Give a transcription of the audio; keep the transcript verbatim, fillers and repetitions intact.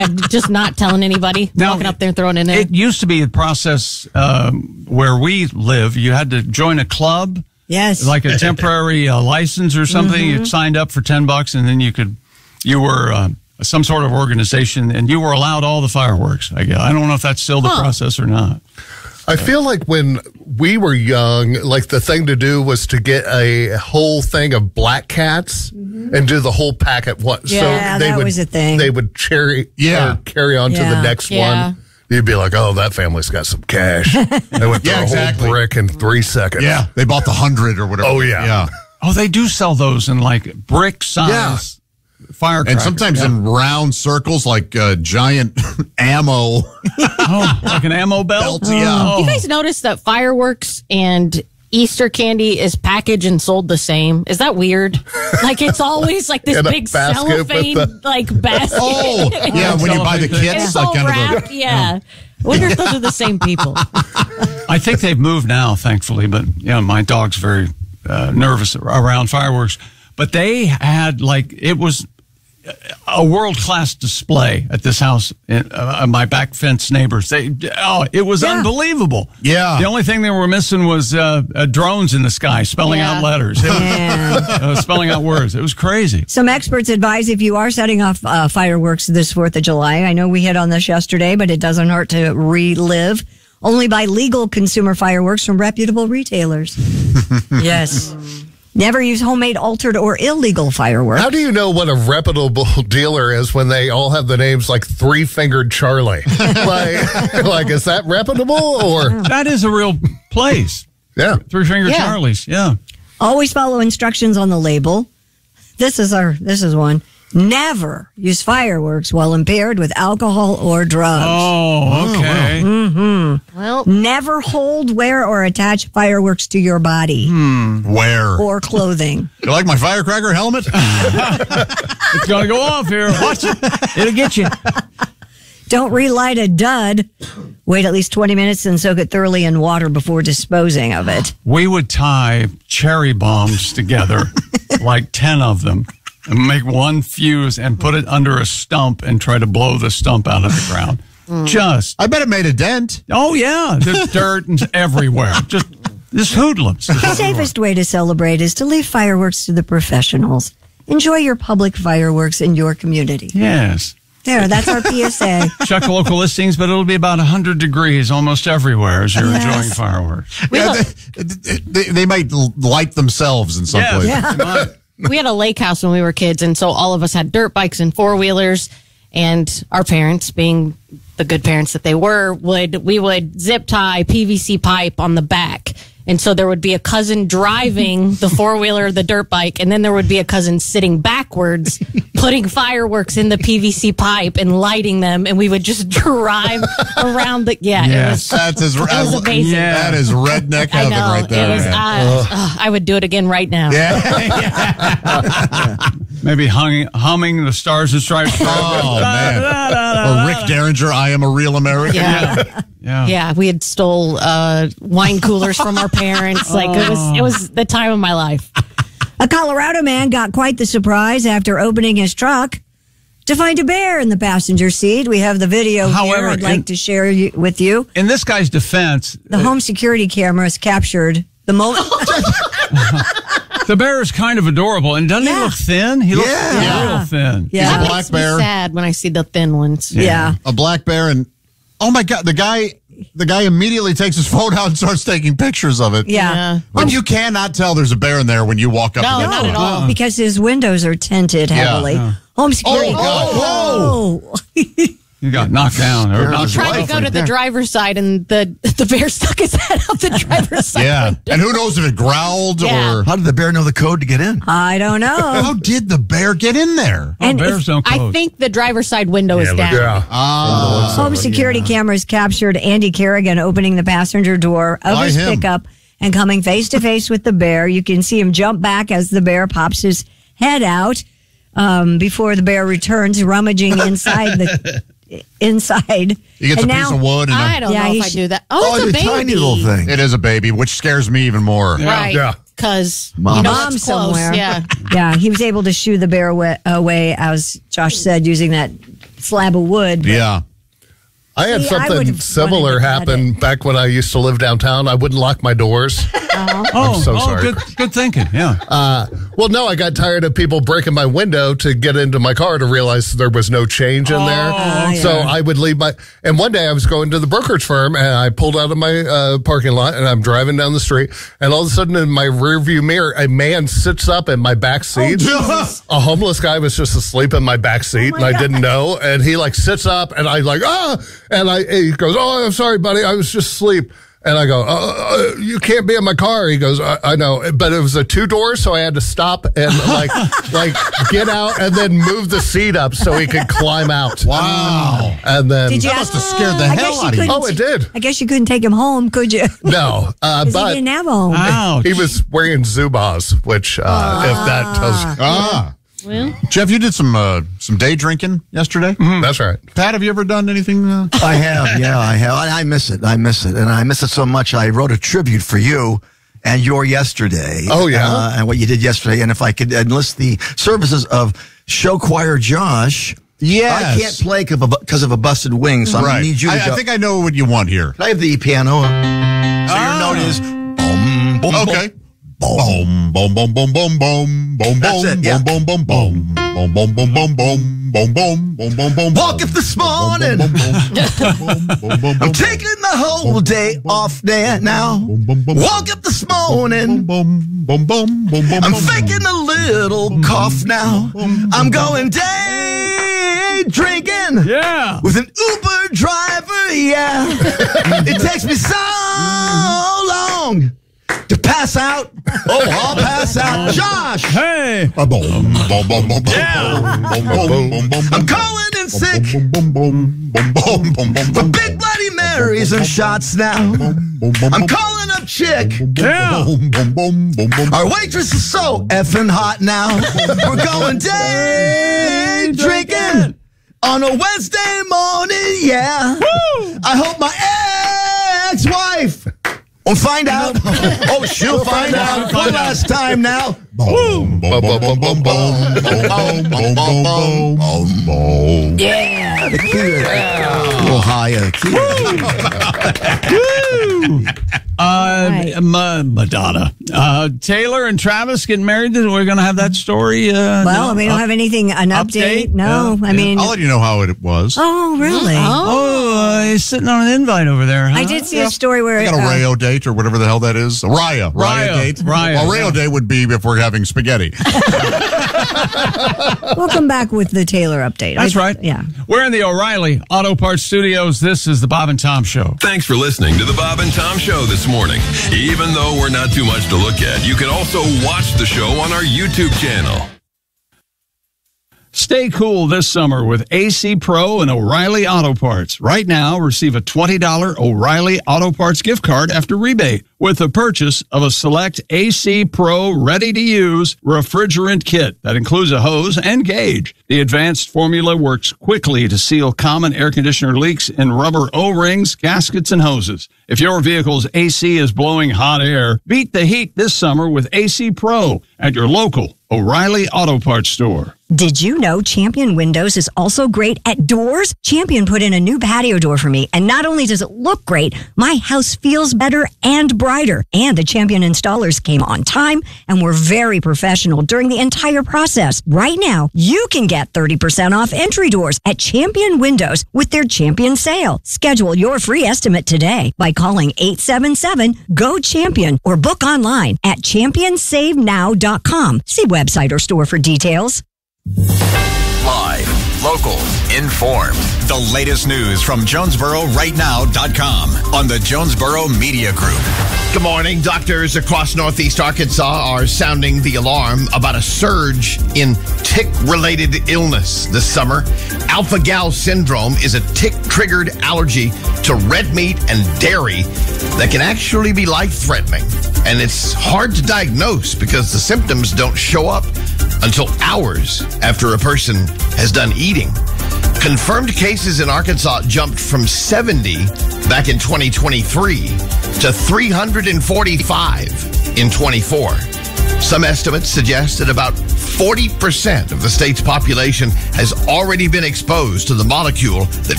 and just not telling anybody, Now, walking up there and throwing it in there. It used to be a process um, where we live. You had to join a club. Yes. Like a temporary uh, license or something. Mm-hmm. You signed up for ten bucks and then you could, you were uh, some sort of organization and you were allowed all the fireworks. I guess. I don't know if that's still the Huh. process or not. I feel like when we were young, like the thing to do was to get a whole thing of black cats mm-hmm. and do the whole pack at once. Yeah, so they that would, was a thing. They would cherry, Yeah. or carry on to Yeah. the next Yeah. one. You'd be like, oh, that family's got some cash. They went through Yeah, a exactly. whole brick in three seconds. Yeah, they bought the hundred or whatever. Oh, yeah. yeah. Oh, they do sell those in like brick size firecrackers. And sometimes Yeah. in round circles, like uh, giant ammo. Oh, like an ammo belt? Belts, yeah. Oh. You guys notice that fireworks and Easter candy is packaged and sold the same? Is that weird? Like it's always like this In a big basket with cellophane the- like basket. Oh, yeah, when you buy the kits, It's like all kind of wrapped. a, Yeah. I wonder if those are the same people. I think they've moved now, thankfully, but you know, my dog's very uh, nervous around fireworks. But they had like it was a world class display at this house. In, uh, my back fence neighbors, they oh, it was Yeah. unbelievable. Yeah. the only thing they were missing was uh, uh, drones in the sky spelling Yeah. out letters, It was, Yeah. uh, spelling out words. It was crazy. Some experts advise if you are setting off uh, fireworks this fourth of July, I know we hit on this yesterday, but it doesn't hurt to relive. Only buy legal consumer fireworks from reputable retailers. Yes. Never use homemade, altered, or illegal fireworks. How do you know what a reputable dealer is when they all have the names like Three Fingered Charlie? like, like, is that reputable or? That is a real place. Yeah. Three Finger Yeah. Charlie's. Yeah. Always follow instructions on the label. This is our. This is one. Never use fireworks while impaired with alcohol or drugs. Oh, okay. Well, Never hold, wear, or attach fireworks to your body where? or clothing. You like my firecracker helmet? It's going to go off here. Watch it. It'll get you. Don't relight a dud. Wait at least twenty minutes and soak it thoroughly in water before disposing of it. We would tie cherry bombs together, like ten of them, and make one fuse and put it under a stump and try to blow the stump out of the ground. Just, I bet it made a dent. oh yeah, there's dirt and everywhere. Just, just hoodlums. The safest way to celebrate is to leave fireworks to the professionals. Enjoy your public fireworks in your community. Yes. There, that's our P S A. Check the local listings, but it'll be about one hundred degrees almost everywhere as you're Yes. enjoying fireworks. Yeah, they, they, they might light themselves in some Yes. places. Yeah. Come on. we had a lake house when we were kids, and so all of us had dirt bikes and four wheelers. And our parents, being the good parents that they were, would we would zip tie P V C pipe on the back. And so there would be a cousin driving the four wheeler, the dirt bike, and then there would be a cousin sitting backwards, putting fireworks in the P V C pipe and lighting them, and we would just drive around the yeah. It Yes. was, That's as, it was amazing. Yeah. That is redneck I heaven know right there. it was. man. Uh, uh, I would do it again right now. yeah. Maybe hung, humming the Stars and Stripes. Oh, man. Or Rick Derringer, I Am a Real American. Yeah. Yeah. Yeah, we had stole uh, wine coolers from our parents. Like it was, it was the time of my life. A Colorado man got quite the surprise after opening his truck to find a bear in the passenger seat. We have the video However, here I'd in- like to share you, with you. In this guy's defense, The home security cameras captured the moment. the bear is kind of adorable. And doesn't he Yeah. look thin? He looks Yeah. real thin. Yeah. He's a That black makes me bear. sad when I see the thin ones. Yeah. A black bear, and oh my God, the guy, the guy immediately takes his phone out and starts taking pictures of it. Yeah. Yeah. But you cannot tell there's a bear in there when you walk up No, to the not door. at all. Because his windows are tinted heavily. Home security. Oh, Oh, You got knocked down. Or knocked Tried to off go right to the there. driver's side, and the the bear stuck his head out the driver's side. Yeah. window. And who knows if it growled Yeah. or How did the bear know the code to get in? I don't know. how did the bear get in there? Oh, And bears if- don't I close. think the driver's side window is down. Yeah. Ah, Home security cameras captured Andy Kerrigan opening the passenger door of Why his him? pickup and coming face to face with the bear. You can see him jump back as the bear pops his head out um, before the bear returns, rummaging inside the inside. he gets And a piece now- of wood and I a, don't Yeah, know he if I should- do that. Oh, Oh, it's a the baby. tiny little thing. it is a baby, which scares me even more. Right. Yeah. Because Mom. you know Mom it's close. somewhere. Yeah. Yeah, he was able to shoo the bear away, away, as Josh said, using that slab of wood. but- Yeah. I had See, I something would've similar wanted to cut happen it. back when I used to live downtown. I wouldn't lock my doors. Oh, so oh, sorry. good, good thinking. Yeah. Uh, well, no, I got tired of people breaking my window to get into my car to realize there was no change in there. Oh, So yeah. I would leave my. And one day I was going to the brokerage firm and I pulled out of my uh, parking lot and I'm driving down the street. And all of a sudden in my rearview mirror, a man sits up in my back seat. A homeless guy was just asleep in my back seat Oh, my and I God. didn't know. And he like sits up and I like, ah, and I he goes, oh, I'm sorry, buddy. I was just asleep. And I go, uh, uh, you can't be in my car. He goes, I, I know, but it was a two door, so I had to stop and like, like get out and then move the seat up so he could climb out. Wow. And then, Did you That ask- must have scared the I hell guess you out of you. couldn't- oh, it did. I guess you couldn't take him home, could you? No, uh, Because he but didn't have a home. Ouch. he was wearing Zubaz, which, uh, if that tells you, Ah. Well, Jeff, you did some uh, some day drinking yesterday. that's right. Pat, have you ever done anything? Uh, I have, yeah, I have. I, I miss it. I miss it. And I miss it so much. I wrote a tribute for you and your yesterday. Oh, yeah? Uh, and what you did yesterday. And if I could enlist the services of show choir Josh. Yes. I can't play because of a busted wing, so I'm going right. to need you to I, go. I think I know what you want here. Can I have the piano? So your note is boom, boom, Okay. boom. Boom, boom, boom, boom, boom, boom, boom, That's boom, it, yeah. boom, boom, boom, boom, boom, boom, boom, boom, boom, boom, boom, boom, boom, boom. Woke up this morning. I'm taking the whole day off there now. Woke up this morning. I'm faking a little cough now. I'm going day drinking Yeah. with an Uber driver, yeah. It takes me so long to pass out. Oh, I'll pass out. Josh, Hey. I'm calling in sick for big Bloody Marys and shots now. I'm calling up chick. Yeah. Our waitress is so effing hot now. We're going day drinking on a Wednesday morning, yeah. I hope my ex-wife will find out. Oh, she'll find out one last time now. Boom, boom, boom, boom, boom, boom. Yeah. The key, a little higher key. Uh, Right. Ma- Madonna. Uh, Taylor and Travis getting married. We're going to have that story. Uh, Well, no? we don't Up- have anything, an update. update? No, Yeah, I yeah. mean, I'll let you know how it was. oh, really? Oh, uh, he's sitting on an invite over there. Huh? I did see a story where I got a uh, Rayo date or whatever the hell that is. A Raya. Raya, Raya. date. Raya, Well, Rayo yeah. date would be if we're having spaghetti. we'll come back with the Taylor update. That's I- right. Yeah. We're in the O'Reilly Auto Parts Studios. This is the Bob and Tom Show. Thanks for listening to the Bob and Tom Show this morning. Even though we're not too much to look at, you can also watch the show on our YouTube channel. Stay cool this summer with A C Pro and O'Reilly Auto Parts. Right now, receive a twenty dollars O'Reilly Auto Parts gift card after rebate with the purchase of a select A C Pro ready-to-use refrigerant kit that includes a hose and gauge. The advanced formula works quickly to seal common air conditioner leaks in rubber O-rings, gaskets, and hoses. If your vehicle's A C is blowing hot air, beat the heat this summer with A C Pro at your local O'Reilly Auto Parts store. Did you know Champion Windows is also great at doors? Champion put in a new patio door for me, and not only does it look great, my house feels better and brighter. And the Champion installers came on time and were very professional during the entire process. Right now, you can get thirty percent off entry doors at Champion Windows with their Champion sale. Schedule your free estimate today by calling eight seven seven, G O CHAMPION or book online at champion save now dot com. See website or store for details. Live, local, informed. The latest news from Jonesboro Right Now dot com on the Jonesboro Media Group. Good morning. Doctors across Northeast Arkansas are sounding the alarm about a surge in tick-related illness this summer. Alpha-gal syndrome is a tick-triggered allergy to red meat and dairy that can actually be life-threatening. And it's hard to diagnose because the symptoms don't show up until hours after a person has done eating. Confirmed cases in Arkansas jumped from seventy back in twenty twenty-three to three hundred forty-five in twenty-four. Some estimates suggest that about forty percent of the state's population has already been exposed to the molecule that